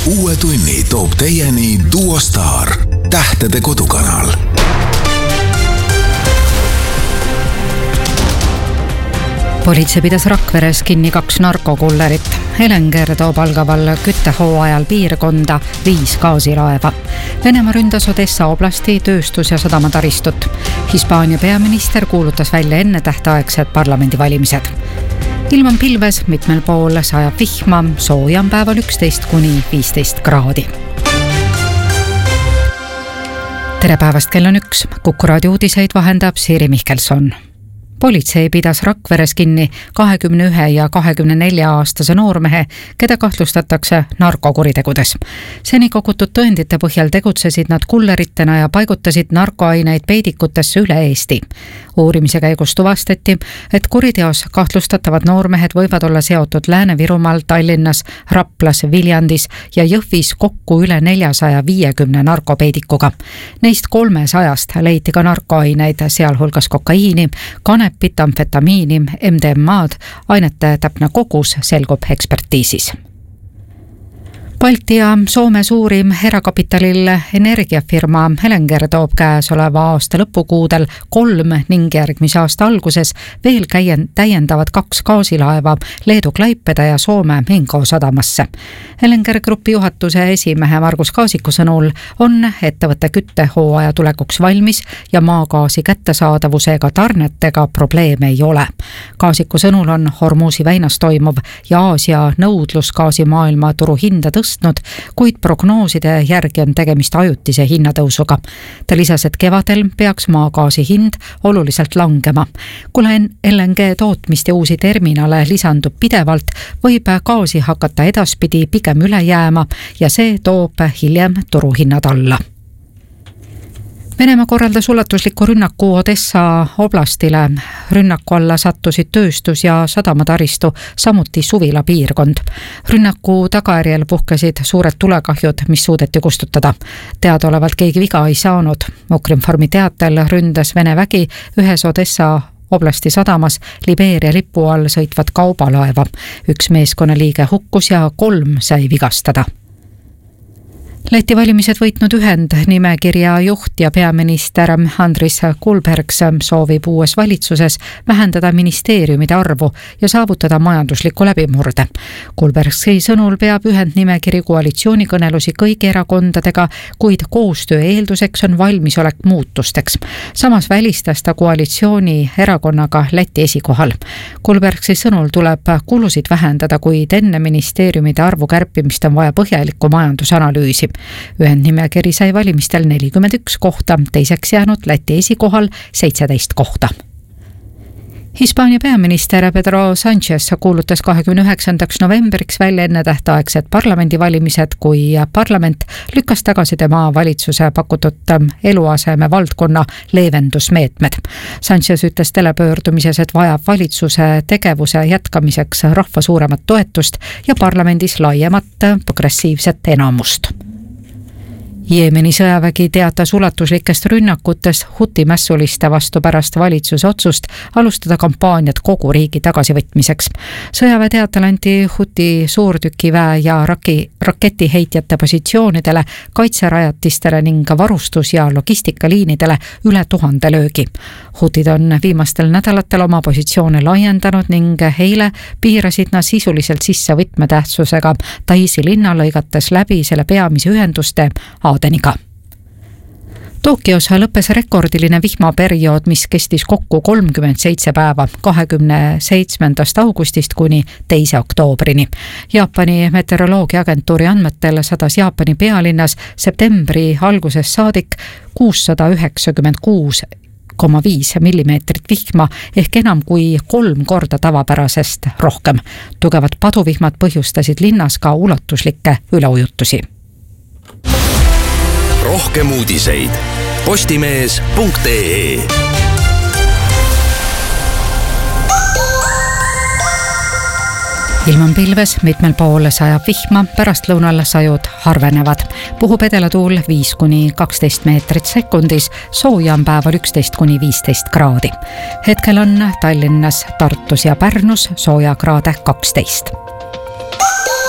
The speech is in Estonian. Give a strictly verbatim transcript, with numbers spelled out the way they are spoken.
uue tunni toob teieni Duo Star, tähtede kodukanal. Politsei pidas Rakveres kinni kaks narkokullerit. Helenger toob algaval küttehooajal piirkonda viis gaasilaeva. Venemaa ründas Odessa oblasti tööstus- ja sadamataristut. Hispaania peaminister kuulutas välja enne tähtaegsed parlamendivalimised. Ilm on pilves, mitmel pool sajab vihma, sooja on päeval üksteist kuni viisteist kraadi. Tere päevast, kell on üks. Kuku raadio uudiseid vahendab Siiri Mihkelson. Politsei pidas Rakveres kinni kahekümne ühe ja kahekümne nelja aastase noormehe, keda kahtlustatakse narkokuritegudes. Seni kogutud tõendite põhjal tegutsesid nad kulleritena ja paigutasid narkoaineid peidikutesse üle Eesti. Uurimise käigus tuvastati, et kuriteos kahtlustatavad noormehed võivad olla seotud Lääne-Virumaal, Tallinnas, Raplas, Viljandis ja Jõhvis kokku üle neljasaja viiekümne narkopeidikuga. Neist kolmesajast leiti ka narkoaineid, sealhulgas kokaiini, kanepit, amfetamiini, M D M A-d, ainete täpne kogus selgub ekspertiisis. Balti ja Soome suurim erakapitalil energiafirma Helenger toob käesoleva aasta lõpukuudel kolm ning järgmise aasta alguses veel käien, täiendavad kaks gaasilaeva Leedu Klaipeda ja Soome Minko sadamasse. Helenger Grupi juhatuse esimehe Margus Kaasiku sõnul on ettevõtte küttehooaja tulekuks valmis ja maagaasi kättesaadavusega tarnetega probleeme ei ole. Kaasiku sõnul on Hormuzi väinas toimuv ja Aasia nõudlus gaasimaailma turu hinda tõstnud, kuid prognooside järgi on tegemist ajutise hinnatõusuga. Ta lisas, et kevadel peaks maagaasi hind oluliselt langema. Kuna L N G tootmist ja uusi terminale lisandub pidevalt, võib gaasi hakata edaspidi pigem üle jääma ja see toob hiljem turuhinnad alla. Venemaa korraldas ulatusliku rünnaku Odessa oblastile. Rünnaku alla sattusid tööstus- ja sadamataristu, samuti suvila piirkond. Rünnaku tagajärjel puhkesid suured tulekahjud, mis suudeti kustutada. Teadaolevalt keegi viga ei saanud. Ukrinformi teatel ründas Vene vägi ühes Odessa oblasti sadamas Libeeria lipu all sõitvat kaubalaeva. Üks meeskonnaliige hukkus ja kolm sai vigastada. Läti valimised võitnud ühend nimekirja juht ja peaminister Andris Kulbergs soovib uues valitsuses vähendada ministeeriumide arvu ja saavutada majanduslikku läbimurde. Kulbergsi sõnul peab ühendnimekiri koalitsioonikõnelusi kõigi erakondadega, kuid koostöö eelduseks on valmisolek muutusteks. Samas välistas ta koalitsiooni erakonnaga Läti esikohal. Kulbergsi sõnul tuleb kulusid vähendada, kuid enne ministeeriumide arvu kärpimist on vaja põhjalikku majandusanalüüsi. Ühendnimekiri sai valimistel nelikümmend üks kohta, teiseks jäänud Läti esikohal seitseteist kohta. Hispaania peaminister Pedro Sánchez kuulutas kahekümne üheksandaks novembriks välja enne tähtaegsed parlamendivalimised, kui parlament lükkas tagasi tema valitsuse pakutud eluaseme valdkonna leevendusmeetmed. Sánchez ütles telepöördumises, et vajab valitsuse tegevuse jätkamiseks rahva suuremat toetust ja parlamendis laiemat progressiivset enamust. Jeemeni sõjavägi teatas ulatuslikest rünnakutest Huti mässuliste vastu pärast valitsuse otsust alustada kampaaniat kogu riigi tagasivõtmiseks. Sõjaväe teatel anti Huti suurtükiväe ja raki, raketiheitjate positsioonidele, kaitserajatistele ning varustus- ja logistikaliinidele üle tuhande löögi. Hutid on viimastel nädalatel oma positsioone laiendanud ning eile piirasid nad sisuliselt sisse võtmetähtsusega Taisi linna, lõigates läbi selle peamise ühenduste Adeniga. Tokios lõppes rekordiline vihmaperiood, mis kestis kokku kolmkümmend seitse päeva, kahekümne seitsmendast augustist kuni teise oktoobrini. Jaapani meteoroloogiaagentuuri andmetel sadas Jaapani pealinnas septembri alguses saadik kuussada üheksakümmend kuus koma viis millimeetrit vihma ehk enam kui kolm korda tavapärasest rohkem. Tugevad paduvihmad põhjustasid linnas ka ulatuslikke üleujutusi. Rohkem uudiseid postimees punkt ee. Ilm on pilves, mitmel pool sajab vihma, pärastlõunal sajud harvenevad. Puhub edelatuul viis kuni kaksteist meetrit sekundis, sooja on päeval üksteist kuni viisteist kraadi. Hetkel on Tallinnas, Tartus ja Pärnus sooja kraade kaksteist.